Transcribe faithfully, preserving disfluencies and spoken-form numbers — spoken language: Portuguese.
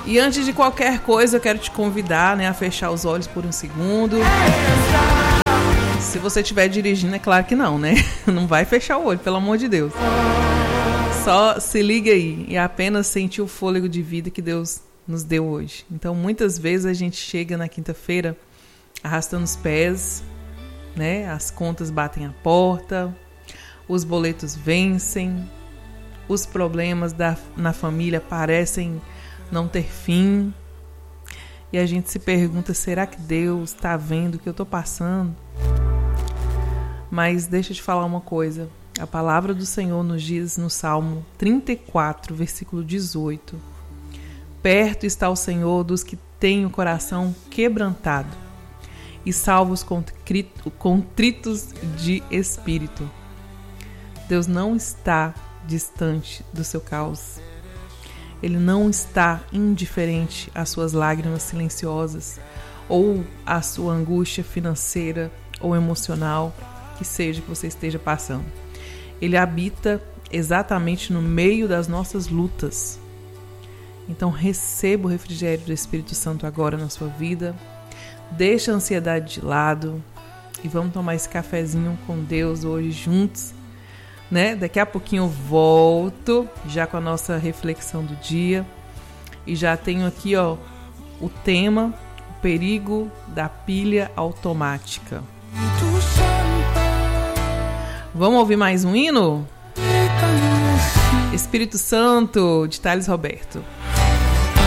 E antes de qualquer coisa, eu quero te convidar, né, a fechar os olhos por um segundo. Se você estiver dirigindo, é claro que não, né? Não vai fechar o olho, pelo amor de Deus. Só se liga aí e apenas sentir o fôlego de vida que Deus nos deu hoje. Então, muitas vezes a gente chega na quinta-feira arrastando os pés, né? As contas batem a porta, os boletos vencem, os problemas da, na família parecem não ter fim. E a gente se pergunta, será que Deus está vendo o que eu estou passando? Mas deixa eu te falar uma coisa. A palavra do Senhor nos diz no Salmo trinta e quatro, versículo dezoito. Perto está o Senhor dos que têm o coração quebrantado e salva os contritos de espírito. Deus não está distante do seu caos. Ele não está indiferente às suas lágrimas silenciosas ou à sua angústia financeira ou emocional, que seja que você esteja passando. Ele habita exatamente no meio das nossas lutas. Então receba o refrigério do Espírito Santo agora na sua vida. Deixa a ansiedade de lado e vamos tomar esse cafezinho com Deus hoje juntos, né? Daqui a pouquinho eu volto já com a nossa reflexão do dia e já tenho aqui, ó, o tema, o perigo da pilha automática. Vamos ouvir mais um hino? Espírito Santo, de Thales Roberto.